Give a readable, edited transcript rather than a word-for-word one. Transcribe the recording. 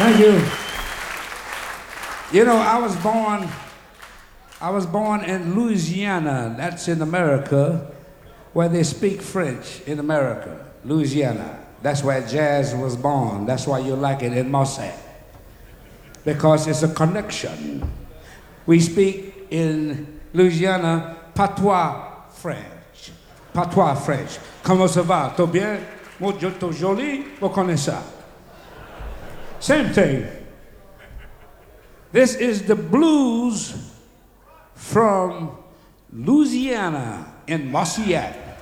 Thank you. You know, I was born in Louisiana, that's in America, where they speak French in America, Louisiana. That's where jazz was born. That's why you like it in Mossad. Because it's a connection. We speak in Louisiana patois French. Patois French. Comment ça va? Tout bien? Mon Dieu, tout joli? Vous connaissez ça? Same thing. This is the blues from Louisiana in Mossiat.